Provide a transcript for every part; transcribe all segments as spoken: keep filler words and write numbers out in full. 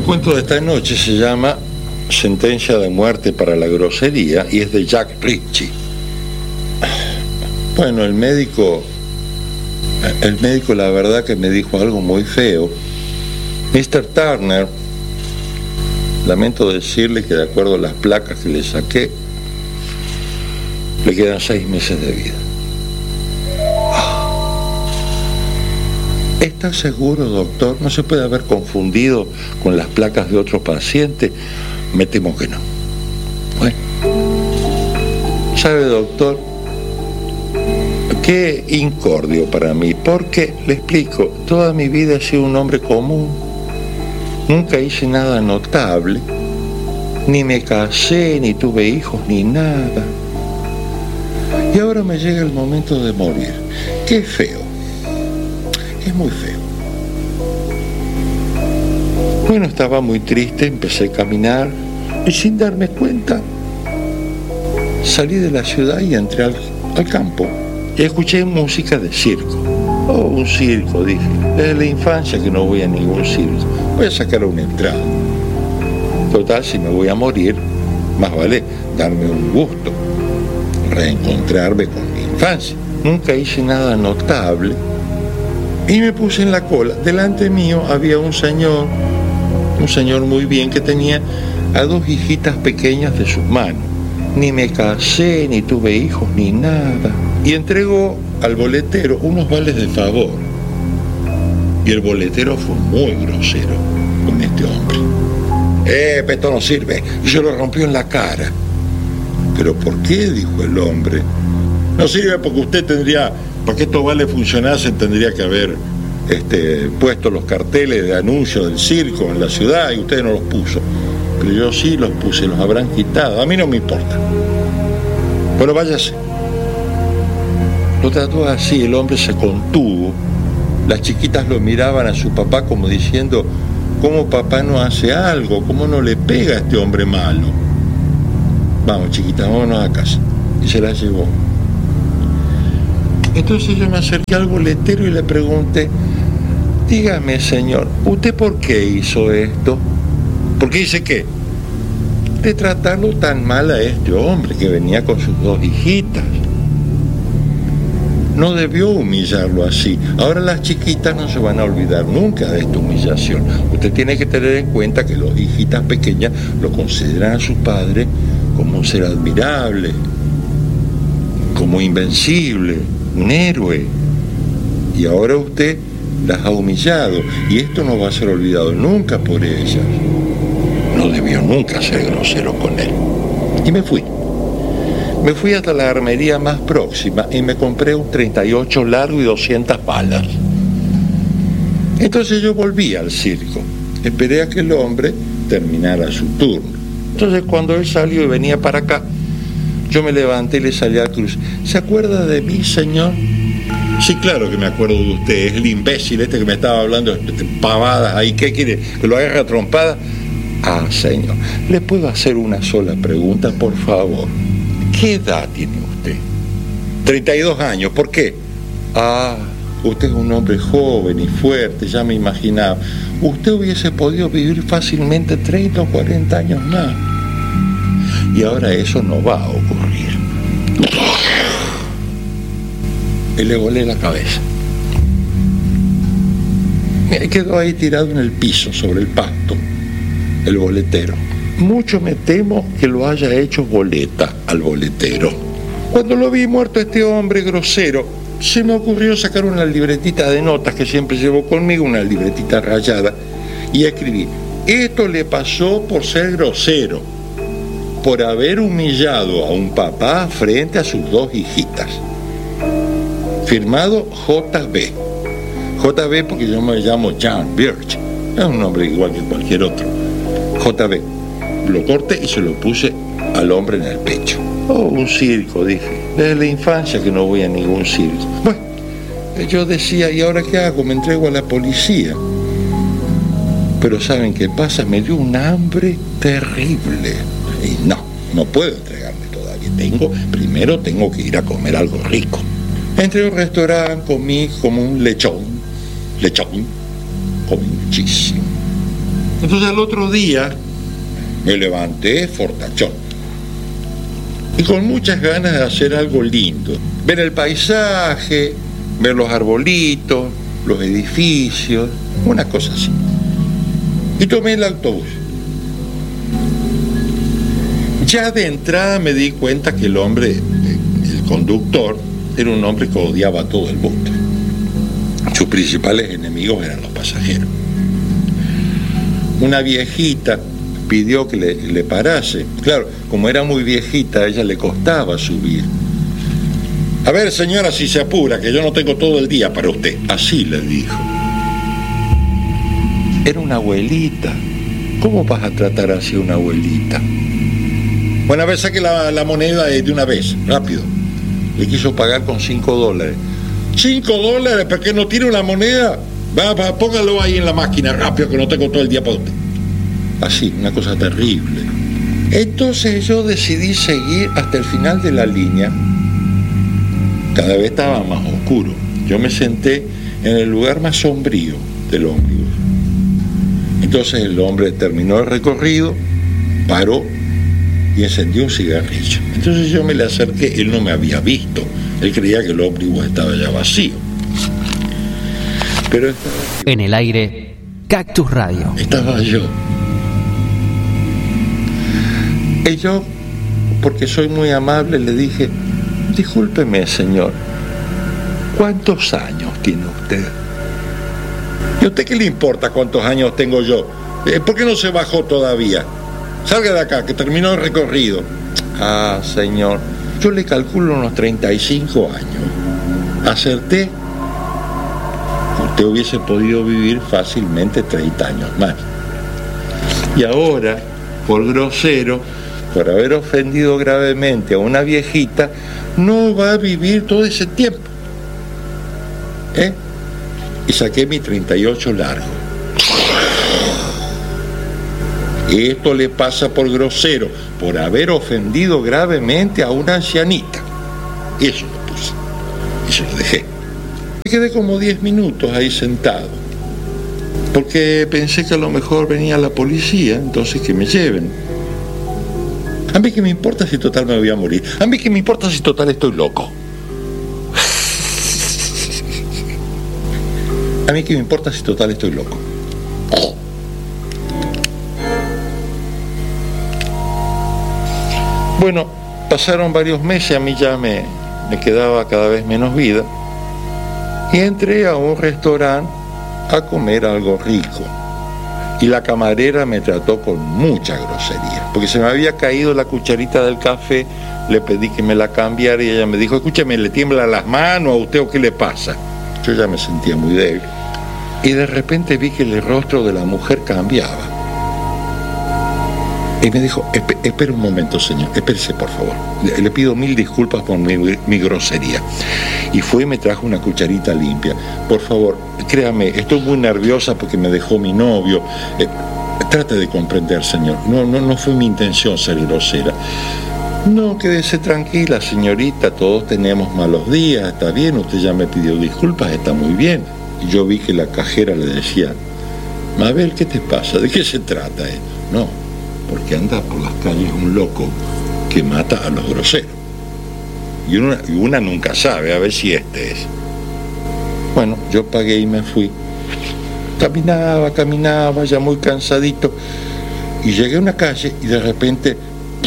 cuento de esta noche se llama Sentencia de muerte para la grosería y es de Jack Ritchie. Bueno, el médico, el médico la verdad que me dijo algo muy feo. mister Turner, lamento decirle que de acuerdo a las placas que le saqué, le quedan seis meses de vida. ¿Está seguro, doctor? ¿No se puede haber confundido con las placas de otro paciente? Me temo que no. Bueno, ¿sabe, doctor? Qué incordio para mí, porque, le explico, toda mi vida he sido un hombre común. Nunca hice nada notable, ni me casé, ni tuve hijos, ni nada. Y ahora me llega el momento de morir. Qué feo. Es muy feo. Bueno, estaba muy triste, empecé a caminar y sin darme cuenta salí de la ciudad y entré al, al campo y escuché música de circo. Oh, un circo, dije. Desde la infancia que no voy a ningún circo. Voy a sacar una entrada. Total, si me voy a morir, más vale darme un gusto, reencontrarme con mi infancia. Nunca hice nada notable. Y me puse en la cola. Delante mío había un señor, un señor muy bien, que tenía a dos hijitas pequeñas de sus manos. Ni me casé, ni tuve hijos, ni nada. Y entregó al boletero unos vales de favor. Y el boletero fue muy grosero con este hombre. Eh, esto no sirve. Y se lo rompió en la cara. ¿Pero por qué?, dijo el hombre. No sirve porque usted tendría... Para que estos vales funcionasen tendría que haber este, puesto los carteles de anuncio del circo en la ciudad y usted no los puso. Pero yo sí los puse, los habrán quitado. A mí no me importa. Pero váyase. Lo trató así, el hombre se contuvo. Las chiquitas lo miraban a su papá como diciendo, ¿cómo papá no hace algo? ¿Cómo no le pega a este hombre malo? Vamos, chiquitas, vámonos a casa. Y se las llevó. Entonces yo me acerqué al boletero y le pregunté, dígame, señor, ¿usted por qué hizo esto? ¿Por qué hice qué? De tratarlo tan mal a este hombre que venía con sus dos hijitas. No debió humillarlo así. Ahora las chiquitas no se van a olvidar nunca de esta humillación. Usted tiene que tener en cuenta que las hijitas pequeñas lo consideran a su padre como un ser admirable, como invencible, un héroe, y ahora usted las ha humillado y esto no va a ser olvidado nunca por ellas. No debió nunca ser grosero con él. Y me fui me fui hasta la armería más próxima y me compré un treinta y ocho largo y doscientas balas. Entonces yo volví al circo, esperé a que el hombre terminara su turno. Entonces cuando él salió y venía para acá, yo me levanté y le salí al cruce. ¿Se acuerda de mí, señor? Sí, claro que me acuerdo de usted. Es el imbécil este que me estaba hablando de pavadas ahí. ¿Qué quiere? ¿Que lo agarre a trompada? Ah, señor, ¿le puedo hacer una sola pregunta, por favor? ¿Qué edad tiene usted? treinta y dos años. ¿Por qué? Ah, usted es un hombre joven y fuerte, ya me imaginaba. Usted hubiese podido vivir fácilmente treinta o cuarenta años más. Y ahora eso no va a ocurrir. Y le volé la cabeza. Me quedó ahí tirado en el piso, sobre el pasto, el boletero. Mucho me temo que lo haya hecho boleta al boletero. Cuando lo vi muerto este hombre grosero, se me ocurrió sacar una libretita de notas que siempre llevo conmigo, una libretita rayada, y escribí: esto le pasó por ser grosero, por haber humillado a un papá frente a sus dos hijitas. Firmado J B. J B porque yo me llamo John Birch. Es un nombre igual que cualquier otro. J B. Lo corté y se lo puse al hombre en el pecho. Oh, un circo, dije. Desde la infancia que no voy a ningún circo. Bueno, yo decía, ¿y ahora qué hago? Me entrego a la policía. Pero ¿saben qué pasa? Me dio un hambre terrible. Y no, no puedo entregarme todavía. Tengo, primero tengo que ir a comer algo rico. Entré a un restaurante, comí como un lechón. Lechón. Comí muchísimo. Entonces al otro día me levanté fortachón y con muchas ganas de hacer algo lindo, ver el paisaje, ver los arbolitos, los edificios, una cosa así. Y tomé el autobús. Ya de entrada me di cuenta que el hombre, el conductor, era un hombre que odiaba a todo el mundo. Sus principales enemigos eran los pasajeros. Una viejita pidió que le, le parase. Claro, como era muy viejita, a ella le costaba subir. A ver, señora, si se apura, que yo no tengo todo el día para usted. Así le dijo. Era una abuelita. ¿Cómo vas a tratar así a una abuelita? Bueno, a ver, saque la, la moneda de una vez, rápido. Le quiso pagar con cinco dólares. ¿Cinco dólares? ¿Por qué no tiene una moneda? Va, va, póngalo ahí en la máquina, rápido, que no tengo todo el día para usted. Así, una cosa terrible. Entonces yo decidí seguir hasta el final de la línea. Cada vez estaba más oscuro. Yo me senté en el lugar más sombrío del ómnibus. Entonces el hombre terminó el recorrido, paró y encendió un cigarrillo. Entonces yo me le acerqué, él no me había visto, él creía que el ómnibus estaba ya vacío. Pero estaba... En el aire, Cactus Radio. Estaba yo. Y yo, porque soy muy amable, le dije: discúlpeme, señor, ¿cuántos años tiene usted? ¿Y a usted qué le importa cuántos años tengo yo? ¿Por qué no se bajó todavía? Salga de acá, que terminó el recorrido. Ah, señor, yo le calculo unos treinta y cinco años. Acerté. Usted hubiese podido vivir fácilmente treinta años más. Y ahora, por grosero, por haber ofendido gravemente a una viejita, no va a vivir todo ese tiempo. ¿Eh? Y saqué mi treinta y ocho largo. Esto le pasa por grosero, por haber ofendido gravemente a una ancianita. Y eso lo puse. Y se lo dejé. Me quedé como diez minutos ahí sentado, porque pensé que a lo mejor venía la policía, entonces que me lleven. A mí que me importa si total me voy a morir. A mí que me importa si total estoy loco. A mí que me importa si total estoy loco. Bueno, pasaron varios meses, a mí ya me, me quedaba cada vez menos vida. Y entré a un restaurante a comer algo rico. Y la camarera me trató con mucha grosería, porque se me había caído la cucharita del café, le pedí que me la cambiara y ella me dijo: escúcheme, ¿le tiemblan las manos a usted o qué le pasa? Yo ya me sentía muy débil. Y de repente vi que el rostro de la mujer cambiaba. Y me dijo: espere un momento, señor, espérese, por favor. Le, le pido mil disculpas por mi, mi grosería. Y fue y me trajo una cucharita limpia. Por favor, créame, estoy muy nerviosa porque me dejó mi novio. Eh, trate de comprender, señor. No, no, no fue mi intención ser grosera. No, quédese tranquila, señorita. Todos tenemos malos días, está bien. Usted ya me pidió disculpas, está muy bien. Y yo vi que la cajera le decía: Mabel, ¿qué te pasa? ¿De qué se trata esto? No, porque anda por las calles un loco que mata a los groseros. Y una, y una nunca sabe, a ver si este es. Bueno, yo pagué y me fui. Caminaba, caminaba, ya muy cansadito. Y llegué a una calle y de repente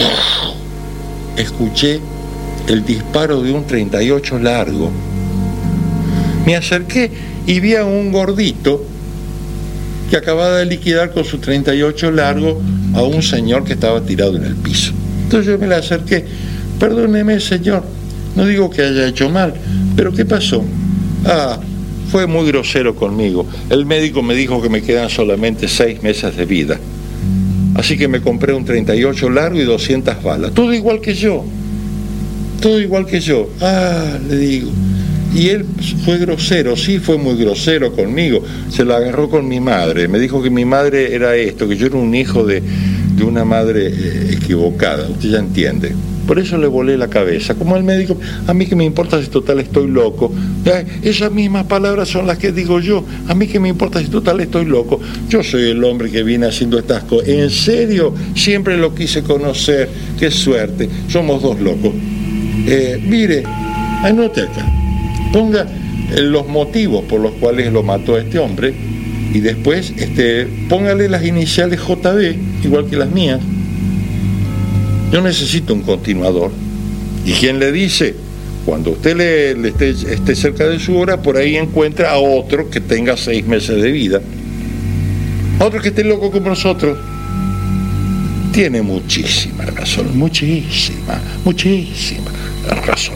escuché el disparo de un treinta y ocho largo. Me acerqué y vi a un gordito que acababa de liquidar con su treinta y ocho largo a un señor que estaba tirado en el piso. Entonces yo me le acerqué: perdóneme, señor, no digo que haya hecho mal, pero ¿qué pasó? Ah, fue muy grosero conmigo. El médico me dijo que me quedan solamente seis meses de vida. Así que me compré un treinta y ocho largo y doscientas balas. Todo igual que yo. Todo igual que yo. Ah, le digo. Y él fue grosero, sí, fue muy grosero conmigo. Se lo agarró con mi madre. Me dijo que mi madre era esto, que yo era un hijo de, de una madre eh, equivocada. Usted ya entiende. Por eso le volé la cabeza. Como el médico, a mí que me importa si total estoy loco. Esas mismas palabras son las que digo yo. A mí que me importa si total estoy loco. Yo soy el hombre que viene haciendo estas cosas. En serio, siempre lo quise conocer. Qué suerte. Somos dos locos. Eh, mire, anote acá. Ponga los motivos por los cuales lo mató a este hombre y después este, póngale las iniciales J B, igual que las mías. Yo necesito un continuador. ¿Y quién le dice? Cuando usted le, le esté, esté cerca de su hora, por ahí encuentra a otro que tenga seis meses de vida. Otro que esté loco como nosotros. Tiene muchísima razón, muchísima, muchísima razón.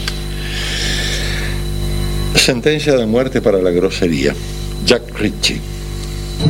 Sentencia de muerte para la grosería. Jack Ritchie.